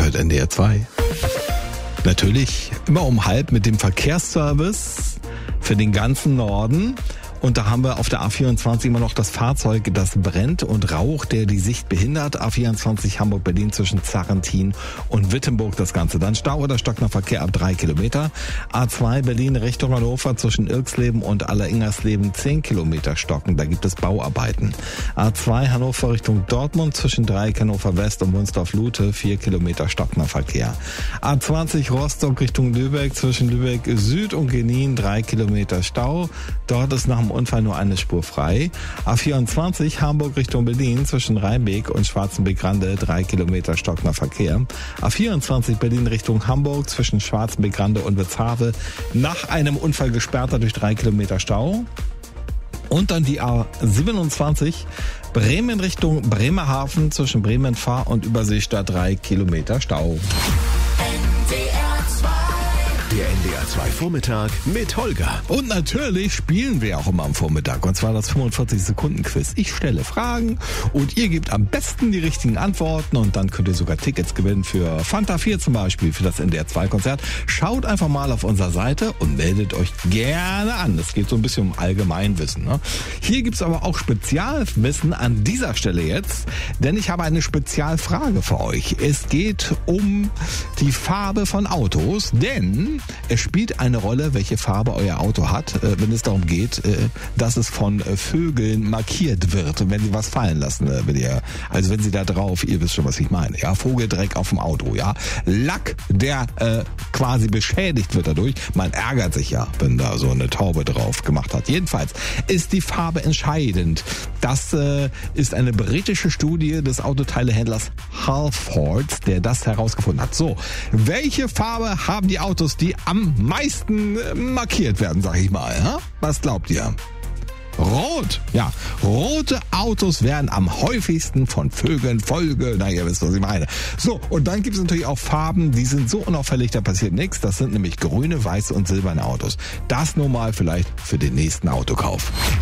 hört NDR 2. Natürlich immer um 12:30 mit dem Verkehrsservice für den ganzen Norden. Und da haben wir auf der A24 immer noch das Fahrzeug, das brennt und Rauch, der die Sicht behindert. A24 Hamburg-Berlin zwischen Zarrentin und Wittenburg das Ganze. Dann Stau oder stockender Verkehr ab 3 Kilometer. A2 Berlin Richtung Hannover zwischen Irxleben und Alleringersleben 10 Kilometer stocken. Da gibt es Bauarbeiten. A2 Hannover Richtung Dortmund zwischen Dreieck Hannover West und Wunsdorf-Lute 4 Kilometer stockender Verkehr. A20 Rostock Richtung Lübeck zwischen Lübeck Süd und Genin 3 Kilometer Stau. Dort ist nach dem Unfall nur eine Spur frei. A24 Hamburg Richtung Berlin zwischen Rheinbeek und Schwarzenbeck-Rande 3 Kilometer stockender Verkehr. A24 Berlin Richtung Hamburg zwischen Schwarzenbeck-Rande und Witzhave nach einem Unfall gesperrt, durch 3 Kilometer Stau. Und dann die A27 Bremen Richtung Bremerhaven zwischen Bremen-Fahr und Überseestadt 3 Kilometer Stau. Der NDR 2 Vormittag mit Holger. Und natürlich spielen wir auch immer am Vormittag. Und zwar das 45-Sekunden-Quiz. Ich stelle Fragen und ihr gebt am besten die richtigen Antworten. Und dann könnt ihr sogar Tickets gewinnen für Fanta 4 zum Beispiel, für das NDR 2-Konzert. Schaut einfach mal auf unserer Seite und meldet euch gerne an. Es geht so ein bisschen um Allgemeinwissen. Ne? Hier gibt's aber auch Spezialwissen an dieser Stelle jetzt. Denn ich habe eine Spezialfrage für euch. Es geht um die Farbe von Autos. Denn es spielt eine Rolle, welche Farbe euer Auto hat, wenn es darum geht, dass es von Vögeln markiert wird, wenn sie was fallen lassen, wenn sie da drauf, ihr wisst schon, was ich meine, ja, Vogeldreck auf dem Auto, ja, Lack, der quasi beschädigt wird dadurch, man ärgert sich ja, wenn da so eine Taube drauf gemacht hat. Jedenfalls ist die Farbe entscheidend. Das ist eine britische Studie des Autoteilehändlers Halfords, der das herausgefunden hat. So, welche Farbe haben die Autos, die am meisten markiert werden, sag ich mal. Ja? Was glaubt ihr? Rot. Ja, rote Autos werden am häufigsten von Vögeln ihr wisst, was ich meine. So, und dann gibt es natürlich auch Farben, die sind so unauffällig, da passiert nichts. Das sind nämlich grüne, weiße und silberne Autos. Das nur mal vielleicht für den nächsten Autokauf.